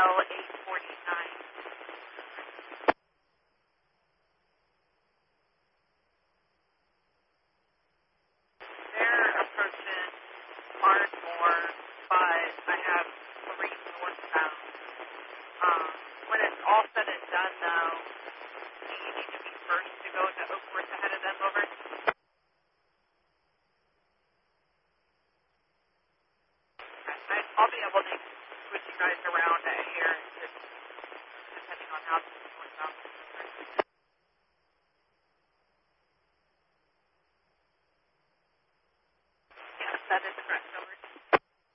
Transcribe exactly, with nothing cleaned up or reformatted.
L eight forty-nine. They're approaching Ardmore, but I have three northbound. Um, when it's all said and done, though, do you need to be first to go to Oakworth ahead of them, over? I, I'll be able to switch you guys around here, just depending on how